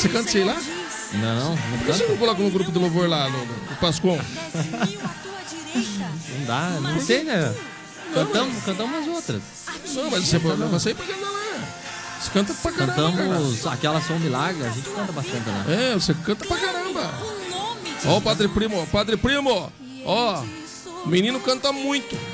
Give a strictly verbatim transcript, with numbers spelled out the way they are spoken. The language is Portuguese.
Você canta, sei lá? Não, não Por que você canta. não coloca no grupo de louvor lá, no, no Pascom? Não dá, não sei, né? Cantamos, cantamos as outras. Não, mas você pode levar aí pra cantar lá. Você canta pra caramba, Cantamos cara. aquela São Milagre, a gente canta bastante lá. É, você canta pra caramba. Ó o Padre Primo, Padre Primo. Ó, o menino canta muito.